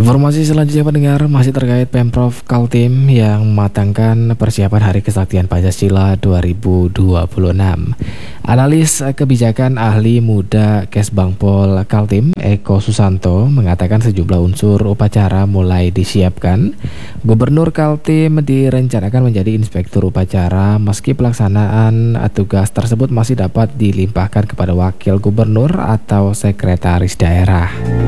Informasi selanjutnya pendengar masih terkait Pemprov Kaltim yang mematangkan persiapan Hari Kesaktian Pancasila 2026. Analis kebijakan ahli muda Kesbangpol Kaltim, Eko Susanto, mengatakan sejumlah unsur upacara mulai disiapkan. Gubernur Kaltim direncanakan menjadi inspektur upacara meski pelaksanaan tugas tersebut masih dapat dilimpahkan kepada wakil gubernur atau sekretaris daerah.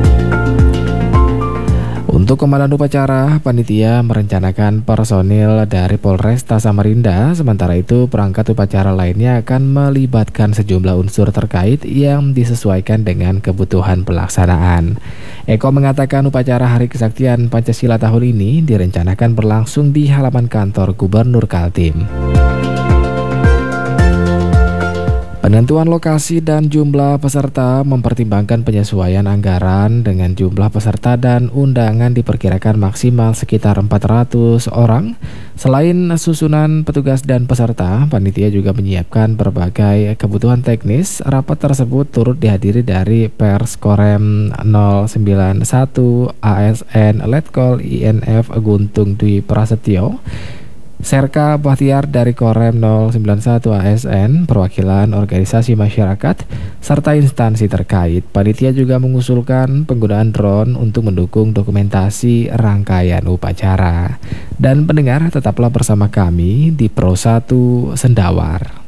Untuk komandan upacara, panitia merencanakan personil dari Polresta Samarinda. Sementara itu, perangkat upacara lainnya akan melibatkan sejumlah unsur terkait yang disesuaikan dengan kebutuhan pelaksanaan. Eko mengatakan upacara Hari Kesaktian Pancasila tahun ini direncanakan berlangsung di halaman kantor Gubernur Kaltim. Penentuan lokasi dan jumlah peserta mempertimbangkan penyesuaian anggaran dengan jumlah peserta dan undangan diperkirakan maksimal sekitar 400 orang. Selain susunan petugas dan peserta, panitia juga menyiapkan berbagai kebutuhan teknis. Rapat tersebut turut dihadiri dari Pers Korem 091 ASN Letkol INF Guntung Dwi Prasetyo, Serka Bahtiar dari Korem 091 ASN, perwakilan organisasi masyarakat, serta instansi terkait. Panitia juga mengusulkan penggunaan drone untuk mendukung dokumentasi rangkaian upacara. Dan pendengar, tetaplah bersama kami di Pro 1 Sendawar.